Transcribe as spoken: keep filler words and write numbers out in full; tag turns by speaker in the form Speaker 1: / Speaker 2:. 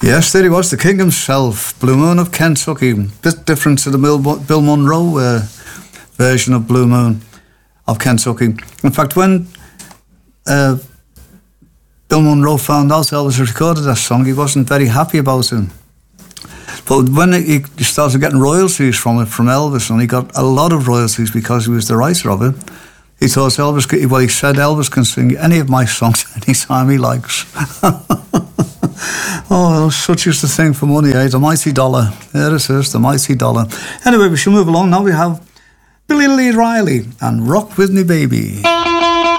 Speaker 1: Yes, there he was, the king himself, Blue Moon of Kentucky. Bit different to the Bill, Bill Monroe uh, version of Blue Moon of Kentucky. In fact, when uh, Bill Monroe found out Elvis had recorded that song, he wasn't very happy about it. But when he started getting royalties from it, from Elvis, and he got a lot of royalties because he was the writer of it, he thought Elvis, could, well, he said Elvis can sing any of my songs anytime he likes. Oh, such is the thing for money, eh? The mighty dollar. There it is, the mighty dollar. Anyway, we shall move along. Now we have Billy Lee Riley and Rock With Me Baby.